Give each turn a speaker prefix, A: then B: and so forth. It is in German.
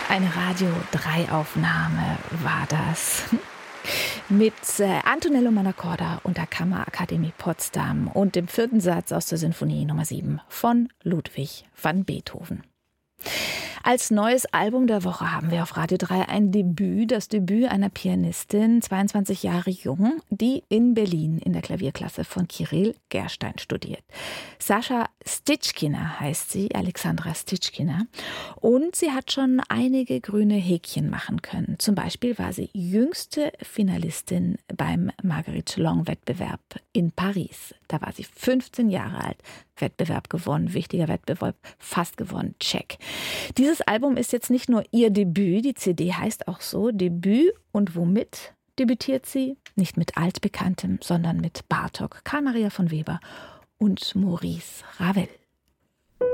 A: Eine Radio 3 Aufnahme war das. Mit Antonello Manacorda und der Kammerakademie Potsdam und dem 4. Satz aus der Sinfonie Nummer 7 von Ludwig van Beethoven. Als neues Album der Woche haben wir auf Radio 3 ein Debüt, das Debüt einer Pianistin, 22 Jahre jung, die in Berlin in der Klavierklasse von Kyrill Gerstein studiert. Sascha Stitschkina heißt sie, Alexandra Stitschkina. Und sie hat schon einige grüne Häkchen machen können. Zum Beispiel war sie jüngste Finalistin beim Marguerite-Long-Wettbewerb in Paris. Da war sie 15 Jahre alt. Wettbewerb gewonnen, wichtiger Wettbewerb, fast gewonnen, check. Dieses Album ist jetzt nicht nur ihr Debüt, die CD heißt auch so, Debüt. Und womit debütiert sie? Nicht mit Altbekanntem, sondern mit Bartók, Karl Maria von Weber und Maurice Ravel.